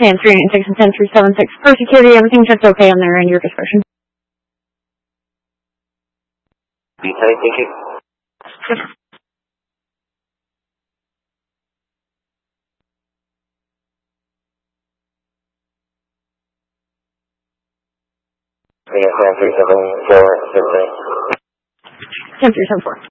Sam 396 and 10376 for security. Everything checked okay on their end. Your discretion. Be tight, thank you. Yep. Sam 374. Sam 374.